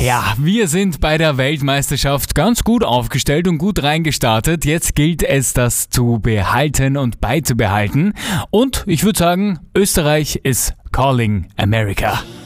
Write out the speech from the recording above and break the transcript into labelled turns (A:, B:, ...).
A: Ja, wir sind bei der Weltmeisterschaft ganz gut aufgestellt und gut reingestartet. Jetzt gilt es, das zu behalten und beizubehalten. Und ich würde sagen, Österreich ist calling America.